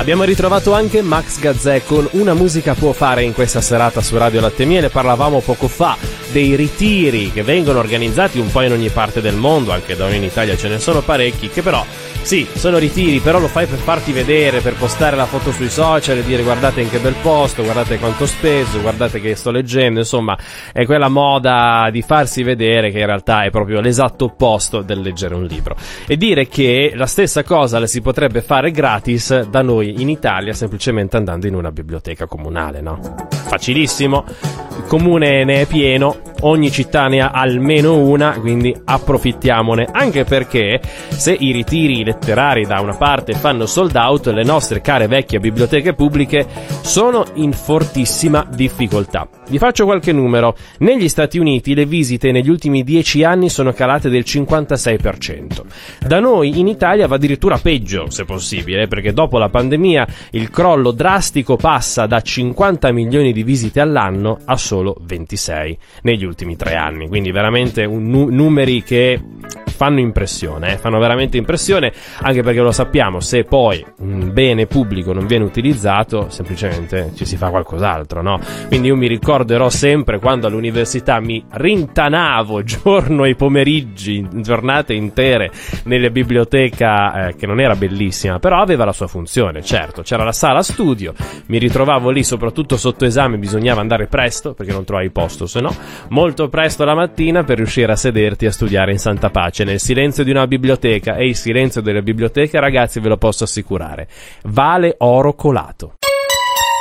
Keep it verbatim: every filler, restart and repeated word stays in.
Abbiamo ritrovato anche Max Gazzè con Una musica può fare in questa serata su Radio Latte e Miele. Parlavamo poco fa dei ritiri che vengono organizzati un po' in ogni parte del mondo, anche da noi in Italia ce ne sono parecchi, che però, sì, sono ritiri, però lo fai per farti vedere, per postare la foto sui social e dire guardate in che bel posto, guardate quanto ho speso, guardate che sto leggendo, insomma, è quella moda di farsi vedere che in realtà è proprio l'esatto opposto del leggere un libro. E dire che la stessa cosa la si potrebbe fare gratis da noi in Italia, semplicemente andando in una biblioteca comunale, no? Facilissimo, il comune ne è pieno, ogni città ne ha almeno una, quindi approfittiamone, anche perché se i ritiri letterari da una parte fanno sold out, le nostre care vecchie biblioteche pubbliche sono in fortissima difficoltà. Vi faccio qualche numero. Negli Stati Uniti le visite negli ultimi dieci anni sono calate del cinquantasei per cento. Da noi in Italia va addirittura peggio, se possibile, perché dopo la pandemia il crollo drastico passa da cinquanta milioni di visite all'anno a solo ventisei negli ultimi tre anni, quindi veramente un nu- numeri che fanno impressione, eh? fanno veramente impressione, anche perché lo sappiamo, se poi un bene pubblico non viene utilizzato, semplicemente ci si fa qualcos'altro, no? Quindi io mi ricorderò sempre quando all'università mi rintanavo giorno e pomeriggi, giornate intere nella biblioteca, eh, che non era bellissima, però aveva la sua funzione, certo, c'era la sala studio, mi ritrovavo lì soprattutto sotto esame, bisognava andare presto perché non trovavi posto, se no molto presto la mattina per riuscire a sederti a studiare in santa pace nel silenzio di una biblioteca. E il silenzio delle biblioteche, ragazzi, ve lo posso assicurare, vale oro colato.